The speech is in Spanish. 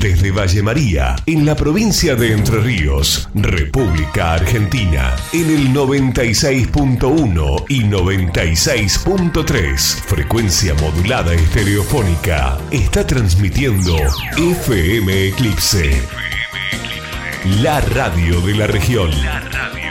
desde Valle María, en la provincia de Entre Ríos, República Argentina, en el 96.1 y 96.3, frecuencia modulada estereofónica, está transmitiendo FM Eclipse, la radio de la región.